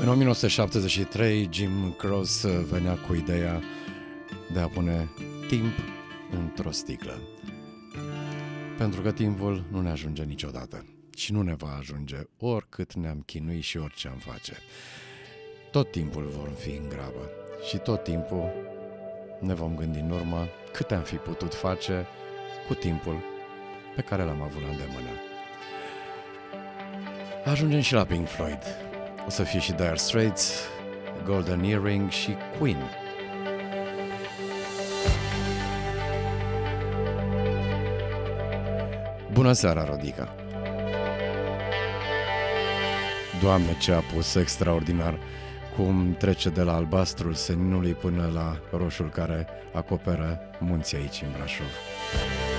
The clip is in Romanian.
În 1973, Jim Croce venea cu ideea de a pune timp într-o sticlă. Pentru că timpul nu ne ajunge niciodată și nu ne va ajunge oricât ne-am chinui și orice am face. Tot timpul vom fi în grabă și tot timpul ne vom gândi în urmă câte am fi putut face cu timpul pe care l-am avut la îndemână. Ajungem și la Pink Floyd. O să fie și Dire Straits, Golden Earring și Queen. Bună seara, Rodica! Doamne, ce a pus extraordinar! Cum trece de la albastrul seninului până la roșul care acoperă munții aici în Brașov.